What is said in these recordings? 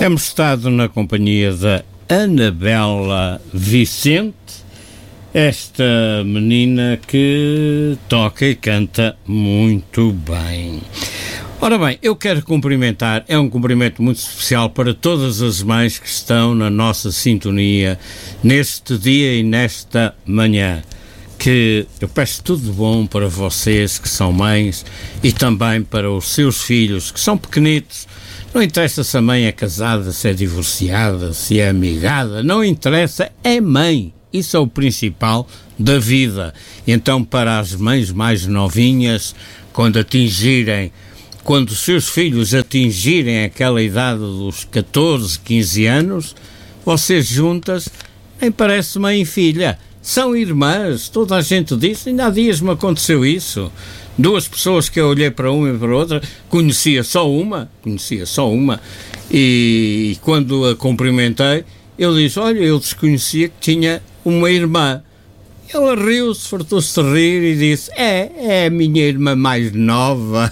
Temos estado na companhia da Anabela Vicente, esta menina que toca e canta muito bem. Ora bem, eu quero cumprimentar, é um cumprimento muito especial para todas as mães que estão na nossa sintonia neste dia e nesta manhã. Que eu peço tudo de bom para vocês que são mães e também para os seus filhos que são pequenitos. Não interessa se a mãe é casada, se é divorciada, se é amigada, não interessa, é mãe. Isso é o principal da vida. Então, para as mães mais novinhas, quando os seus filhos atingirem aquela idade dos 14, 15 anos, vocês juntas, nem parece mãe e filha. São irmãs, toda a gente diz, ainda há dias me aconteceu isso. Duas pessoas que eu olhei para uma e para outra, conhecia só uma, e quando a cumprimentei, eu disse, olha, eu desconhecia que tinha uma irmã. Ela riu-se, fartou-se de rir e disse, é a minha irmã mais nova.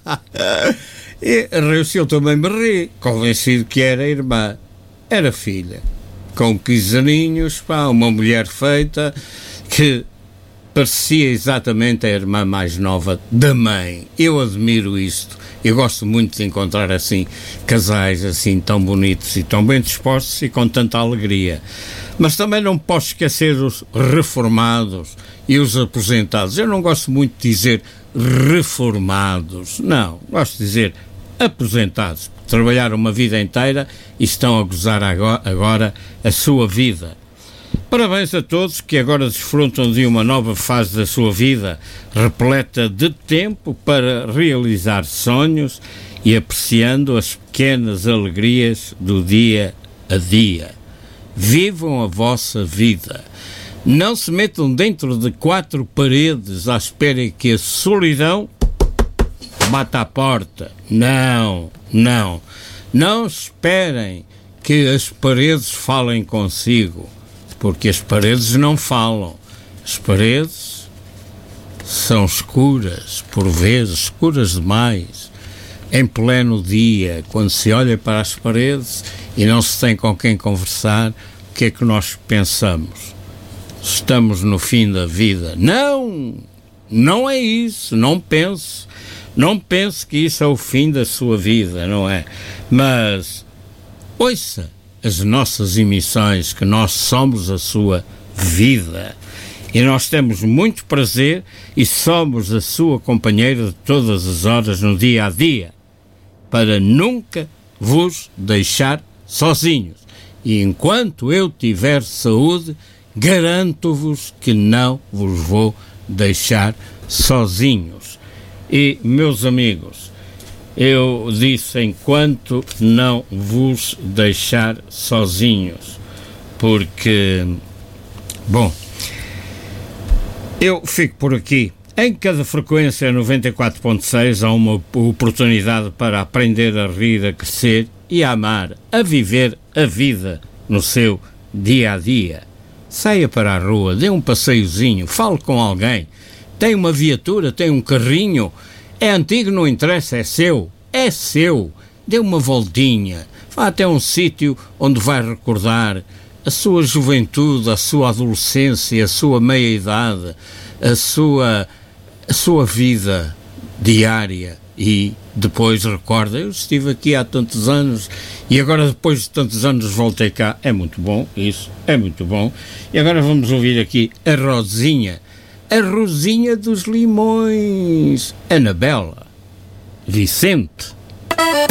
E riu-se, eu também me ri, convencido que era irmã. Era filha. Com 15 aninhos, uma mulher feita, que parecia exatamente a irmã mais nova da mãe. Eu admiro isto. Eu gosto muito de encontrar assim, casais assim tão bonitos e tão bem dispostos e com tanta alegria. Mas também não posso esquecer os reformados e os aposentados. Eu não gosto muito de dizer reformados. Não, gosto de dizer aposentados. Trabalharam uma vida inteira e estão a gozar agora a sua vida. Parabéns a todos que agora desfrutam de uma nova fase da sua vida, repleta de tempo para realizar sonhos e apreciando as pequenas alegrias do dia a dia. Vivam a vossa vida. Não se metam dentro de 4 paredes à espera que a solidão bata à porta. Não esperem que as paredes falem consigo, porque as paredes não falam. As paredes são escuras, por vezes, escuras demais. Em pleno dia, quando se olha para as paredes e não se tem com quem conversar, o que é que nós pensamos? Estamos no fim da vida. Não é isso, não pense. Não pense que isso é o fim da sua vida, não é? Mas ouça as nossas emissões, que nós somos a sua vida. E nós temos muito prazer e somos a sua companheira de todas as horas no dia a dia, para nunca vos deixar sozinhos. E enquanto eu tiver saúde, garanto-vos que não vos vou deixar sozinhos. E, meus amigos, eu disse enquanto não vos deixar sozinhos, porque, bom, eu fico por aqui. Em cada frequência 94.6 há uma oportunidade para aprender a rir, a crescer e a amar, a viver a vida no seu dia a dia. Saia para a rua, dê um passeiozinho, fale com alguém. Tem uma viatura, tem um carrinho, é antigo, não interessa, é seu, dê uma voltinha, vá até um sítio onde vai recordar a sua juventude, a sua adolescência, a sua meia-idade, a sua vida diária, e depois recorda, eu estive aqui há tantos anos e agora depois de tantos anos voltei cá. É muito bom isso, é muito bom. E agora vamos ouvir aqui a Rosinha dos Limões, Anabela Vicente.